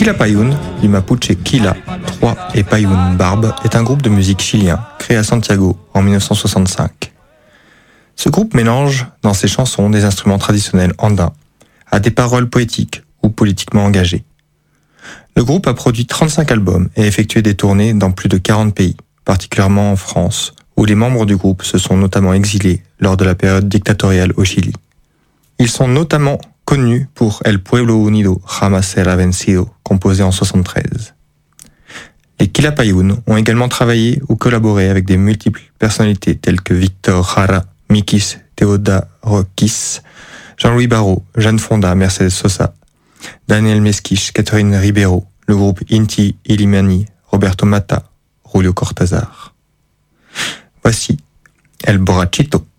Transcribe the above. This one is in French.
Quilapayún, du mapuche Quila, 3 et Payún, barbe, est un groupe de musique chilien créé à Santiago en 1965. Ce groupe mélange dans ses chansons des instruments traditionnels andins à des paroles poétiques ou politiquement engagées. Le groupe a produit 35 albums et effectué des tournées dans plus de 40 pays, particulièrement en France, où les membres du groupe se sont notamment exilés lors de la période dictatoriale au Chili. Ils sont notamment connus pour El Pueblo Unido Jamás Será Vencido, composé en 1973. Les Quilapayún ont également travaillé ou collaboré avec des multiples personnalités telles que Víctor Jara, Mikis Theodorakis, Jean-Louis Barrault, Jeanne Fonda, Mercedes Sosa, Daniel Mesquich, Catherine Ribeiro, le groupe Inti Illimani, Roberto Matta, Julio Cortázar. Voici El Borrachito.